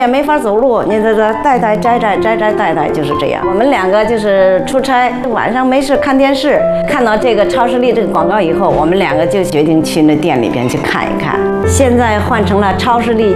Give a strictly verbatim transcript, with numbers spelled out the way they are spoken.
也没法走路，你这这带带摘摘摘摘带带就是这样。我们两个就是出差，晚上没事看电视，看到这个超视力这个广告以后，我们两个就决定去那店里边去看一看。现在换成了超视力